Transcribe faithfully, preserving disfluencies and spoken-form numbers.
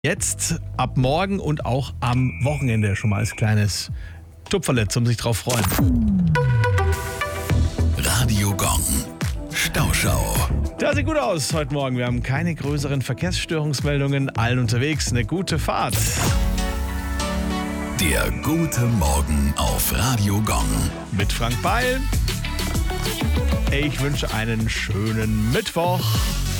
Jetzt ab morgen und auch am Wochenende schon mal als kleines Tupferle zum sich drauf freuen. Radio Gong. Stauschau. Das sieht gut aus heute Morgen. Wir haben keine größeren Verkehrsstörungsmeldungen. Allen unterwegs eine gute Fahrt. Der gute Morgen auf Radio Gong. Mit Frank Beil. Ich wünsche einen schönen Mittwoch.